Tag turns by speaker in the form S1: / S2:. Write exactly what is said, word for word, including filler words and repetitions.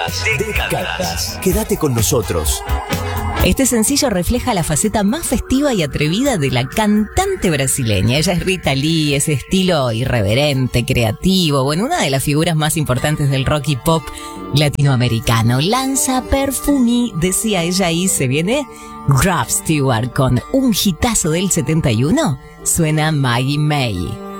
S1: Décadas. Quédate con nosotros.
S2: Este sencillo refleja la faceta más festiva y atrevida de la cantante brasileña. Ella es Rita Lee, ese estilo irreverente, creativo, bueno, una de las figuras más importantes del rock y pop latinoamericano. Lanza Perfumi, decía ella, y se viene Rod Stewart con un hitazo del setenta y uno. Suena Maggie May.